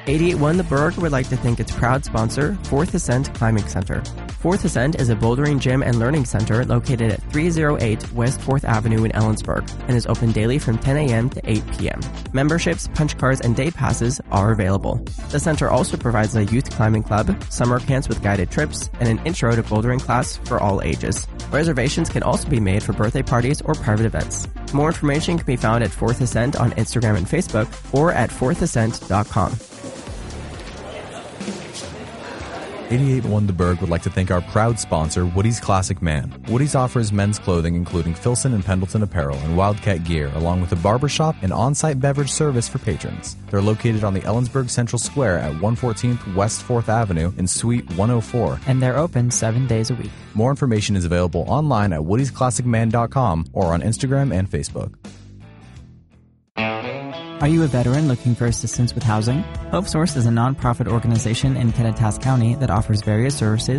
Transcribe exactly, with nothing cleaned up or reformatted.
eighty-eight point one The Berg would like to thank its proud sponsor, Fourth Ascent Climbing Center. Fourth Ascent is a bouldering gym and learning center located at three oh eight West fourth Avenue in Ellensburg and is open daily from ten a.m. to eight p.m. Memberships, punch cards, and day passes are available. The center also provides a youth climbing club, summer camps with guided trips, and an intro to bouldering class for all ages. Reservations can also be made for birthday parties or private events. More information can be found at Fourth Ascent on Instagram and Facebook or at fourth ascent dot com. eighty-eight point one The Berg would like to thank our proud sponsor, Woody's Classic Man. Woody's offers men's clothing including Filson and Pendleton apparel and Wildcat gear, along with a barbershop and on-site beverage service for patrons. They're located on the Ellensburg Central Square at one fourteenth West fourth Avenue in Suite one oh four. And they're open seven days a week. More information is available online at woodies classic man dot com or on Instagram and Facebook. Are you a veteran looking for assistance with housing? Hope Source is a nonprofit organization in Kittitas County that offers various services